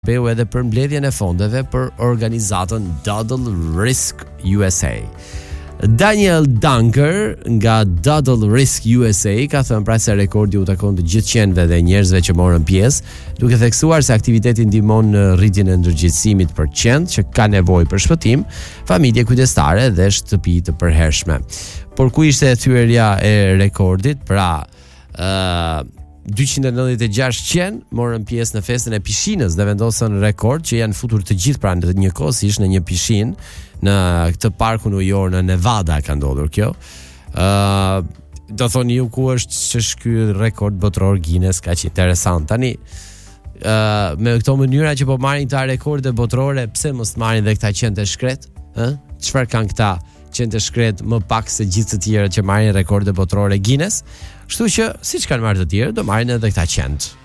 peu edhe për mbledhjen e fondeve për organizatën Doodle Risk USA. Daniel Dunker nga Doodle Risk USA ka thënë pra se rekordi u takon të gjithë qenëve dhe njerëzve që morën pjesë, duke theksuar se aktiviteti ndihmon në rritjen e ndërgjegjësimit për qenë që ka nevojë për shpëtim, familje kujdestare dhe shtëpi të përhershme. Por ku ishte thyerja e rekordit? Pra 296 qenë morën pjesë në festën e pishinës dhe vendosën rekord që janë futur të gjithë pra në njëkohësisht në një pishinë në këtë parku ujor në Nevada ka ndodhur kjo. Do thoni ju ku është ky rekord botror Guinness, kaq interesant. Tani me këto mënyra që po marrin këta rekorde botrore, pse mos marrin edhe këta qenë të shkret? Çfarë kanë këta qenë të shkret më pak se gjithë të tjerët që marrin rekorde botrore Guinness? Kështu që siç kanë marrë të tjerë, do marrin edhe këta qenë.